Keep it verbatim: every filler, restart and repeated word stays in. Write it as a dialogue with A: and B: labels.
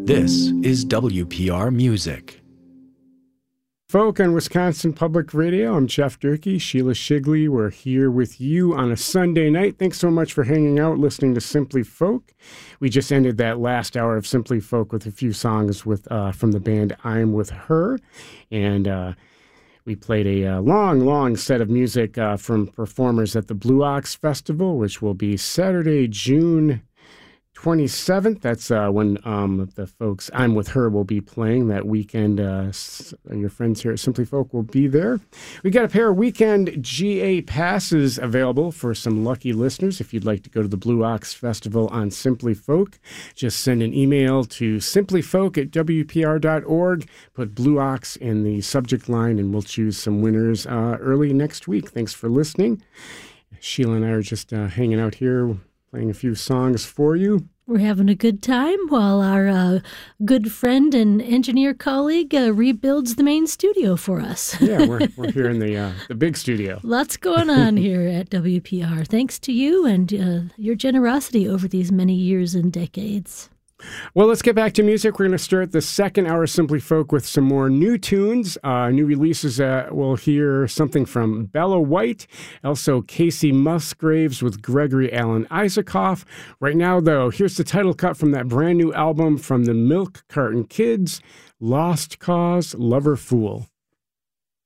A: This is W P R Music.
B: Folk on Wisconsin Public Radio. I'm Jeff Durkee, Sheila Shigley. We're here with you on a Sunday night. Thanks so much for hanging out, listening to Simply Folk. We just ended that last hour of Simply Folk with a few songs with uh, from the band I'm With Her. And uh, we played a uh, long, long set of music uh, from performers at the Blue Ox Festival, which will be Saturday, June twenty-seventh. That's uh, when um, the folks I'm With Her will be playing that weekend. Uh, s- your friends here at Simply Folk will be there. We got a pair of weekend G A passes available for some lucky listeners. If you'd like to go to the Blue Ox Festival on Simply Folk, just send an email to simplyfolk at w p r dot org. Put Blue Ox in the subject line, and we'll choose some winners uh, early next week. Thanks for listening. Sheila and I are just uh, hanging out here, playing a few songs for you.
C: We're having a good time while our uh, good friend and engineer colleague uh, rebuilds the main studio for us.
B: Yeah, we're we're here in the uh, the big studio.
C: Lots going on here at W P R. Thanks to you and uh, your generosity over these many years and decades.
B: Well, let's get back to music. We're going to start the second hour of Simply Folk with some more new tunes, uh, new releases. Uh, we'll hear something from Bella White, also Casey Musgraves with Gregory Alan Isaacoff. Right now, though, here's the title cut from that brand new album from the Milk Carton Kids, Lost Cause, Lover Fool.